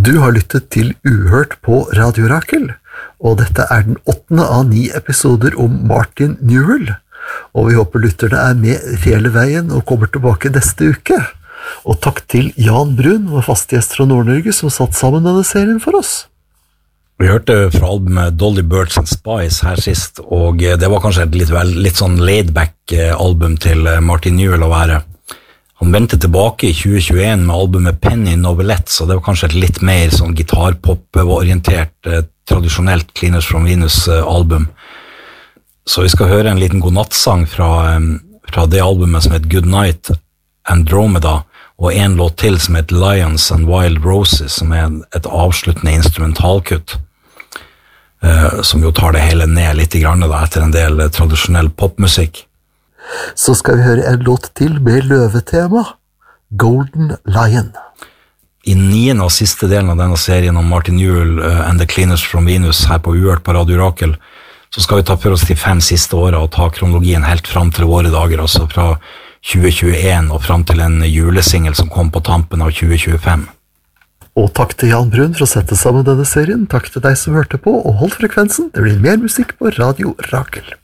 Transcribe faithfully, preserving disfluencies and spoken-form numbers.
Du har lyttet til Uhørt på Radio Rakel, og dette er den åttende av ni episoder om Martin Newell, og vi håper lytterne er med hele veien og kommer tilbake neste uke. Og takk til Jan Brun, vår faste gjest fra Nord-Norge, som satt sammen denne serien for oss. Vi hørte fra albumet Dolly Birds and Spies her sist, og det var kanskje et litt, vel, litt sånn laid-back album til Martin Newell å være. Han vendte tilbake i tjue tjueen med albumet Penny Novelette, så det var kanskje et litt mer sånn gitarpop-orientert, eh, tradisjonelt Cleaners from Venus-album. Så vi skal høre en liten godnattsang fra, eh, fra det albumet som heter Good Night Andromeda, og en låt til som heter Lions and Wild Roses, som er et avsluttende instrumentalkutt, eh, som jo tar det hele ned litt i grann da, etter en del tradisjonell popmusikk. Så skal vi høre en låt til med løvetema, Golden Lion. I niende og siste delen av denne serien om Martin Newell uh, and the Cleaners from Venus her på Uhørt på Radio Rakel, så skal vi ta for oss de fem siste årene og ta kronologien helt fram til våre dager, altså fra tjue tjueen og fram til en julesingel som kom på tampen av tjue tjuefem. Og takk til Jan Brun for å sette sammen denne serien. Takk til deg som hørte på, og hold frekvensen. Det blir mer musikk på Radio Rakel.